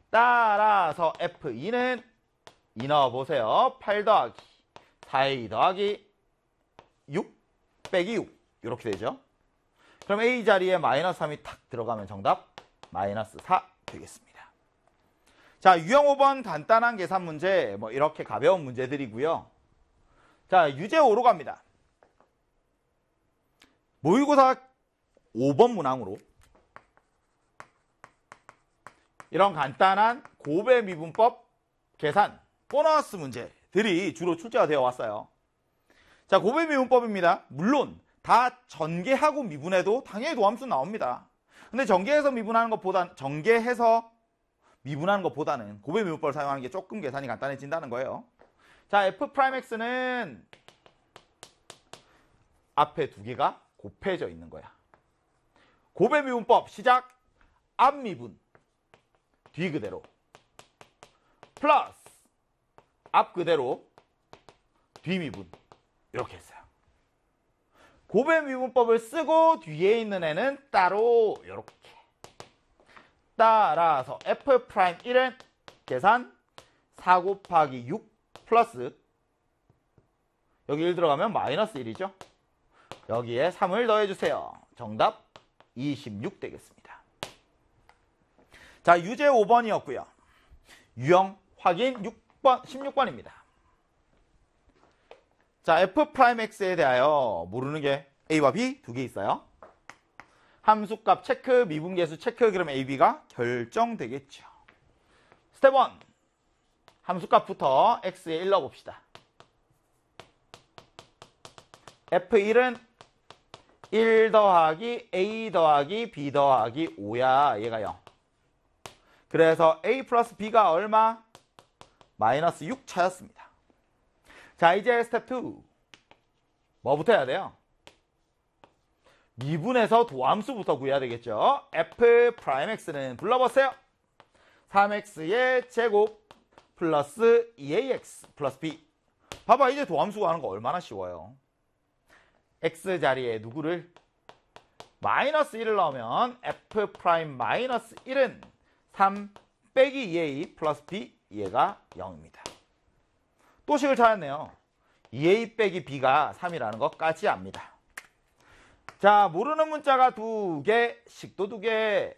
따라서 F2는 2 넣어보세요. 8 더하기 4A 더하기 6 빼기 6 이렇게 되죠. 그럼 A 자리에 마이너스 3이 탁 들어가면 정답 마이너스 4 되겠습니다. 자, 유형 5번 간단한 계산 문제, 뭐 이렇게 가벼운 문제들이고요. 자, 유제 5로 갑니다. 모의고사 5번 문항으로 이런 간단한 곱의 미분법 계산 보너스 문제들이 주로 출제가 되어 왔어요. 자, 곱의 미분법입니다. 물론 다 전개하고 미분해도 당연히 도함수 나옵니다. 근데 전개해서 미분하는 것보다는 곱의 미분법을 사용하는 게 조금 계산이 간단해진다는 거예요. 자, F'X는 앞에 두 개가 곱해져 있는 거야. 곱의 미분법 시작. 앞미분 뒤 그대로 플러스 앞 그대로 뒤미분 이렇게 했어요. 곱의 미분법을 쓰고 뒤에 있는 애는 따로 이렇게. 따라서 F'1은 계산 4 곱하기 6 플러스 여기 1 들어가면 마이너스 1이죠. 여기에 3을 더해주세요. 정답 26 되겠습니다. 자, 유제 5번이었고요. 유형 확인 6번, 16번입니다. 자, F'X에 대하여 모르는 게 A와 B 두 개 있어요. 함수값 체크, 미분계수 체크, 그러면 A, B가 결정되겠죠. 스텝 1. 함수값부터 X에 1 넣어봅시다. F1은 1 더하기 A 더하기 B 더하기 5야. 얘가 0. 그래서 A 플러스 B가 얼마? 마이너스 6 차였습니다. 자, 이제 스텝 2. 뭐부터 해야 돼요? 미분에서 도함수부터 구해야 되겠죠. F'X는 불러보세요. 3X의 제곱 플러스 2AX 플러스 B. 봐봐, 이제 도함수 구하는 거 얼마나 쉬워요. X 자리에 누구를? 마이너스 1을 넣으면 F'-1은 3 빼기 2A 플러스 B, 얘가 0입니다. 또 식을 찾았네요. 2A 빼기 B가 3이라는 것까지 압니다. 자, 모르는 문자가 2개, 식도 2개.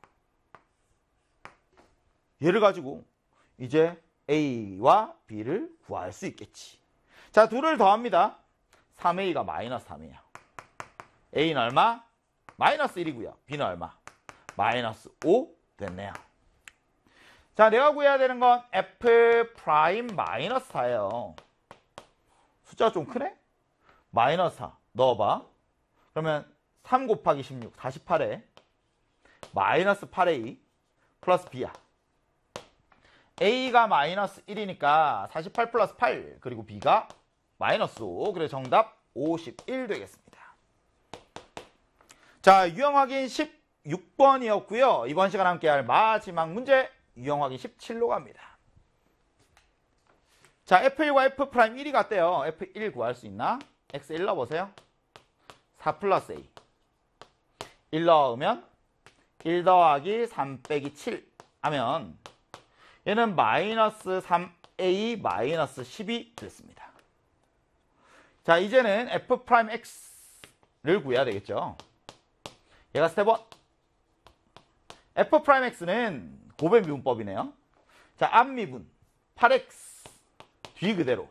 얘를 가지고 이제 A와 B를 구할 수 있겠지. 자, 2를 더합니다. 3A가 마이너스 3이에요. A는 얼마? 마이너스 1이고요. B는 얼마? 마이너스 5 됐네요. 자, 내가 구해야 되는 건 F' 마이너스 4예요. 숫자가 좀 크네? 마이너스 4 넣어봐. 그러면 3 곱하기 16, 48에 마이너스 8A 플러스 B야. A가 마이너스 1이니까 48 플러스 8, 그리고 B가 마이너스 5. 그래서 정답 51 되겠습니다. 자, 유형 확인 16번이었고요. 이번 시간 함께할 마지막 문제, 유형 확인 17로 갑니다. 자, F1과 F'1이 같대요. F1 구할 수 있나? X1 넣어보세요. 4 플러스 A 1 넣으면 1 더하기 3 빼기 7 하면 얘는 마이너스 3A 마이너스 10이 됐습니다. 자, 이제는 F'X를 구해야 되겠죠. 얘가 스텝 1. F'X는 곱의 미분법이네요. 자, 앞미분 8X 뒤 그대로.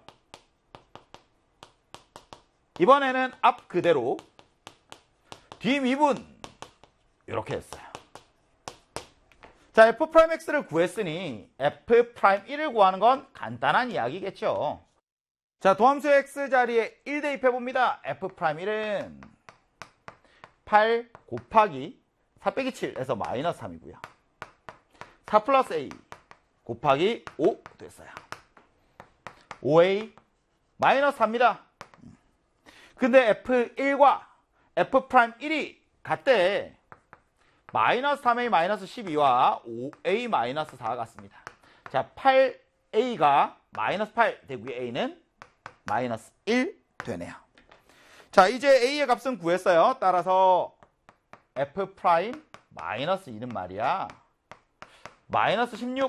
이번에는 앞 그대로 뒤 미분 이렇게 했어요. 자, F'X를 구했으니 F'1을 구하는 건 간단한 이야기겠죠. 자, 도함수 X 자리에 1 대입해봅니다. F'1은 8 곱하기 4 빼기 7에서 마이너스 3이고요. 4 플러스 A 곱하기 5 됐어요. 5A 마이너스 4입니다. 근데 F1과 F'1이 같대. 마이너스 3A 마이너스 12와 5A 마이너스 4가 같습니다. 자, 8A가 마이너스 8 되고요. A는 마이너스 1 되네요. 자, 이제 A의 값은 구했어요. 따라서 F' 마이너스 2는 말이야. 마이너스 16